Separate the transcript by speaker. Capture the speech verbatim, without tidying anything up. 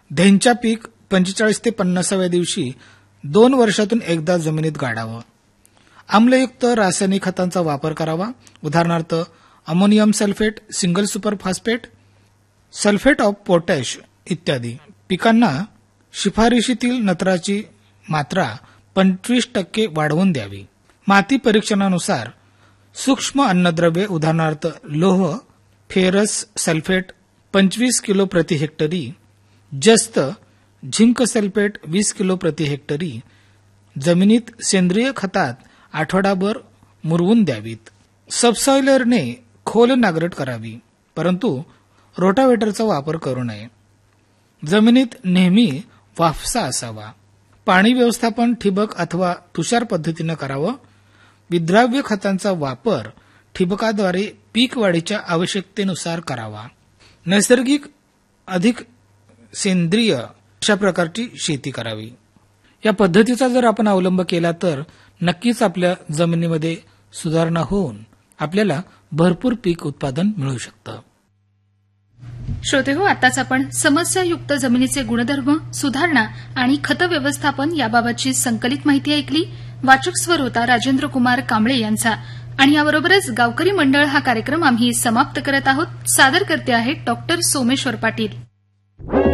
Speaker 1: धेंच्या पीक पंचेचाळीस ते पन्नासाव्या दिवशी दोन वर्षातून एकदा जमिनीत गाडावं. आम्लयुक्त रासायनिक खतांचा वापर करावा. उदाहरणार्थ ammonium sulphate, single super phosphate, sulphate of potash इत्यादी. पिकांना शिफारशीतील नत्राची मात्रा पंचवीस टक्के वाढवून द्यावी. माती परीक्षणानुसार सूक्ष्म अन्नद्रव्ये उदाहरणार्थ लोह, फेरस सल्फेट पंचवीस किलो प्रति हेक्टरी, जस्त झिंक सल्फेट वीस किलो प्रति हेक्टरी जमिनीत सेंद्रिय खतात आठवडाभर मुरवून द्यावीत. सबसॉयलरने खोल नांगरट करावी, परंतु रोटावेटरचा वापर करू नये. जमिनीत नेहमी वाफसा असावा. पाणी व्यवस्थापन ठिबक अथवा तुषार पद्धतीनं करावं. विद्राव्य खतांचा वापर ठिबकाद्वारे पीक वाढीच्या आवश्यकतेनुसार करावा. नैसर्गिक अधिक सेंद्रिय अशा प्रकारची शेती करावी. या पद्धतीचा जर आपण अवलंब केला तर नक्कीच आपल्या जमिनीमध्ये सुधारणा होऊन आपल्याला भरपूर पीक उत्पादन मिळू शकतं.
Speaker 2: श्रोते हो, आताच आपण समस्यायुक्त जमिनीचे गुणधर्म, सुधारणा आणि खत व्यवस्थापन याबाबतची संकलित माहिती ऐकली. वाचक स्वर होता राजेंद्र कुमार कांबळे यांचा. आणि याबरोबरच गावकरी मंडळ हा कार्यक्रम आम्ही समाप्त करत आहोत. सादर करते आहेत डॉक्टर सोमेश्वर पाटील.